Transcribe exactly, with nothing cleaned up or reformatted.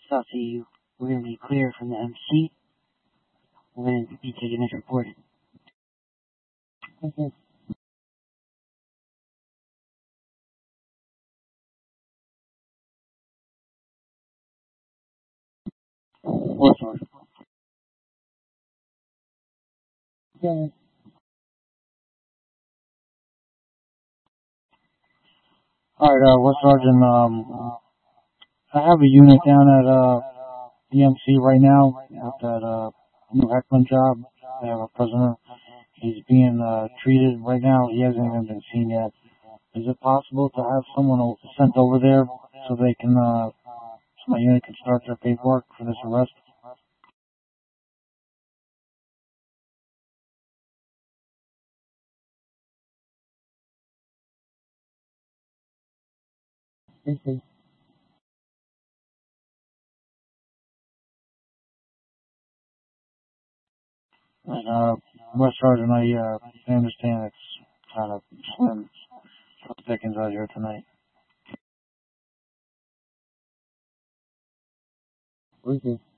So after you, we're going to be clear from the M C. We're going to be taking this report. Okay. What sort? Yeah. Alright, uh, West Sergeant, um, I have a unit down at, uh, the M C right now at that, uh, New Heckman job. I have a prisoner. He's being, uh, treated right now. He hasn't even been seen yet. Is it possible to have someone o- sent over there so they can, uh, so my unit can start their paperwork for this arrest? Okay. And, uh, West Sergeant, I, uh, I understand it's kind of slim pickings out here tonight. Okay.